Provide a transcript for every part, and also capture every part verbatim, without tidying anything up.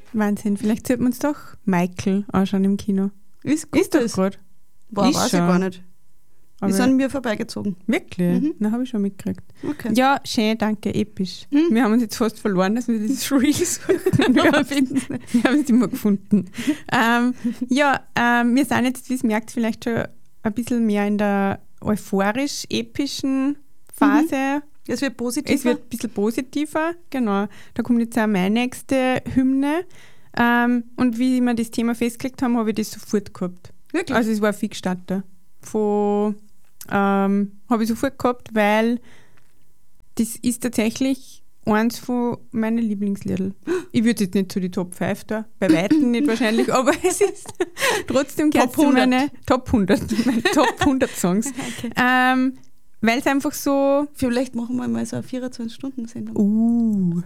Wahnsinn. Vielleicht sollten wir uns doch Michael anschauen im Kino. Ist gut. Ist doch gerade. Boah, Ist weiß schon. ich gar nicht. Aber Die sind mir vorbeigezogen. wirklich? Mhm. Na, habe ich schon mitgekriegt. Okay. Ja, schön, danke, episch. Hm? Wir haben uns jetzt fast verloren, dass wir das Reel suchen. Wir haben es wir haben es immer gefunden. ähm, ja, ähm, wir sind jetzt, wie ihr merkt, vielleicht schon ein bisschen mehr in der euphorisch-epischen Phase. Es wird positiver. Es wird ein bisschen positiver, genau. Da kommt jetzt auch meine nächste Hymne. Ähm, und wie wir das Thema festgelegt haben, habe ich das sofort gehabt. Wirklich? Also es war ein Fixstarter. Von ähm, habe ich sofort gehabt, weil das ist tatsächlich eins von meinen Lieblingsliedern. Ich würde jetzt nicht zu die Top fünf da, bei Weitem nicht wahrscheinlich, aber es ist trotzdem gehört Top zu hundert. meine Top hundert, meine Top hundert Songs. Okay. Ähm, weil es einfach so... Vielleicht machen wir mal so eine vierundzwanzig-Stunden-Sendung. Uh.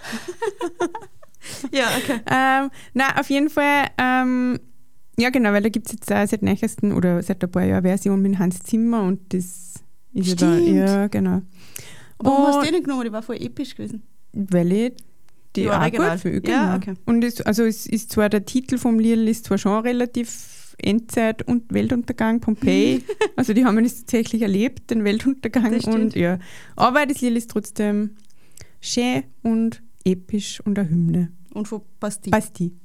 Ja, okay. Ähm, na, auf jeden Fall, ähm, ja genau, weil da gibt es jetzt auch seit neuesten oder seit ein paar Jahren Version mit Hans Zimmer und das ist ja da, Stimmt. ja genau. Warum hast Und- du den genommen? Die war voll episch gewesen. Weil ich die Die auch Original. gut finde. Ja, Genau. okay. Und es, also es ist zwar, der Titel vom Lied ist zwar schon relativ Endzeit und Weltuntergang, Pompeji, also die haben das tatsächlich erlebt, den Weltuntergang. Das stimmt. Und ja, aber das Lied ist trotzdem schön und episch und eine Hymne. Und von Bastille. Basti.